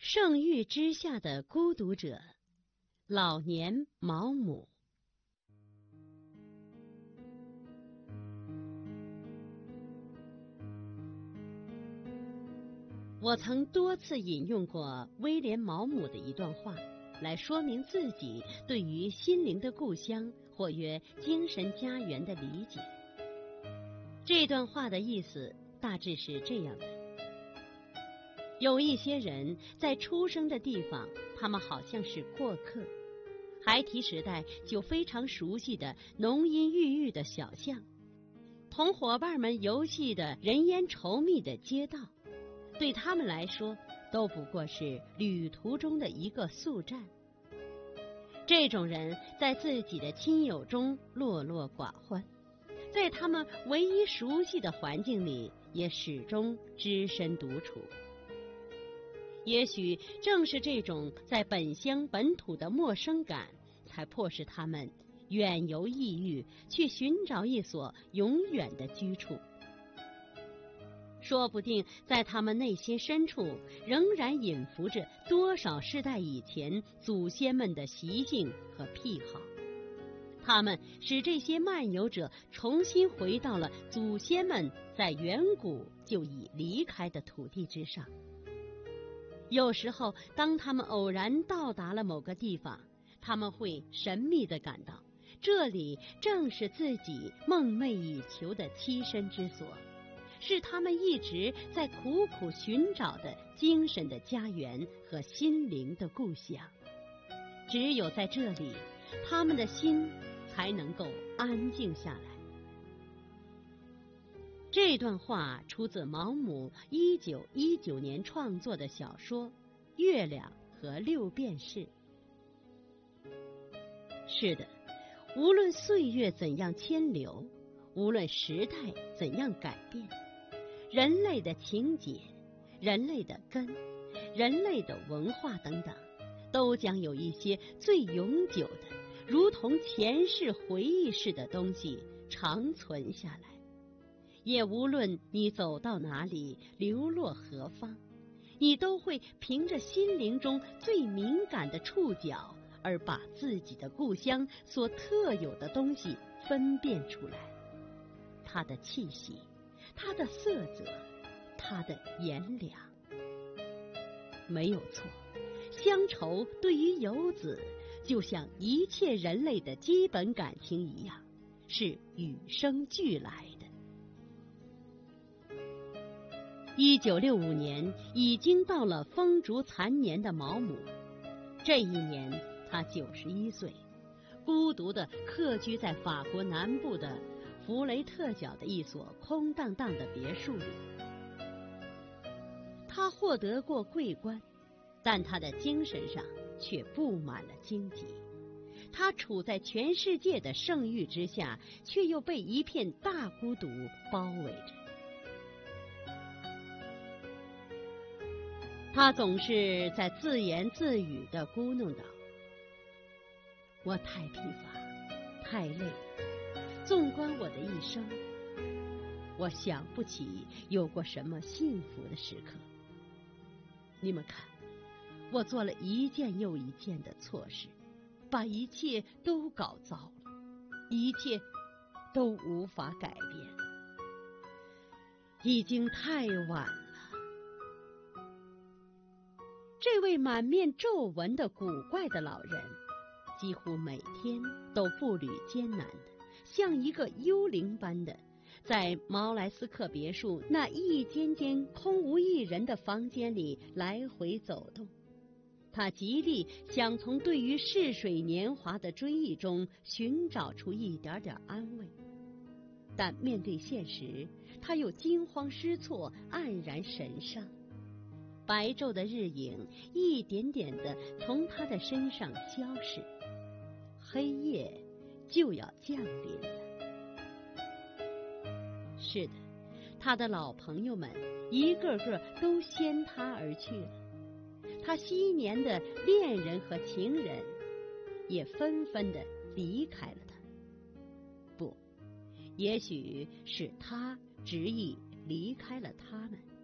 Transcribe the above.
圣域之下的孤独者，老年毛姆。我曾多次引用过威廉·毛姆的一段话，来说明自己对于心灵的故乡或曰精神家园的理解。这段话的意思大致是这样的：有一些人在出生的地方，他们好像是过客，孩提时代就非常熟悉的浓荫郁郁的小巷，同伙伴们游戏的人烟稠密的街道，对他们来说都不过是旅途中的一个宿站。这种人在自己的亲友中落落寡欢，在他们唯一熟悉的环境里也始终只身独处。也许正是这种在本乡本土的陌生感，才迫使他们远游异域，去寻找一所永远的居处。说不定在他们内心深处，仍然隐伏着多少世代以前祖先们的习性和癖好。他们使这些漫游者重新回到了祖先们在远古就已离开的土地之上。有时候，当他们偶然到达了某个地方，他们会神秘地感到，这里正是自己梦寐以求的栖身之所，是他们一直在苦苦寻找的精神的家园和心灵的故乡。只有在这里，他们的心才能够安静下来。这段话出自毛姆1919年创作的小说《月亮和六便士》。是的，无论岁月怎样迁流，无论时代怎样改变，人类的情节、人类的根、人类的文化等等，都将有一些最永久的，如同前世回忆似的东西长存下来。也无论你走到哪里，流落何方，你都会凭着心灵中最敏感的触角，而把自己的故乡所特有的东西分辨出来。它的气息，它的色泽，它的颜凉。没有错，乡愁对于游子，就像一切人类的基本感情一样，是与生俱来的。1965年，已经到了风烛残年的毛姆，这一年他91岁，孤独地客居在法国南部的弗雷特角的一所空荡荡的别墅里。他获得过桂冠，但他的精神上却布满了荆棘。他处在全世界的盛誉之下，却又被一片大孤独包围着。他总是在自言自语地咕哝道：我太疲乏，太累了，纵观我的一生，我想不起有过什么幸福的时刻。你们看，我做了一件又一件的错事，把一切都搞糟了，一切都无法改变，已经太晚了。这位满面皱纹的古怪的老人，几乎每天都步履艰难的，像一个幽灵般的，在毛莱斯克别墅那一间间空无一人的房间里来回走动。他极力想从对于逝水年华的追忆中寻找出一点点安慰，但面对现实，他又惊慌失措，黯然神伤。白昼的日影一点点地从他的身上消逝，黑夜就要降临了。是的，他的老朋友们一个个都先他而去了，他昔年的恋人和情人也纷纷地离开了他。不，也许是他执意离开了他们。